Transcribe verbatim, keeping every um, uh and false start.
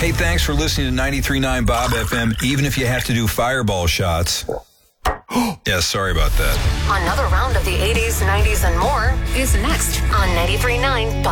Hey, thanks for listening to ninety-three point nine Bob F M, even if you have to do fireball shots. Yeah, sorry about that. Another round of the eighties, nineties, and more is next on ninety-three point nine Bob.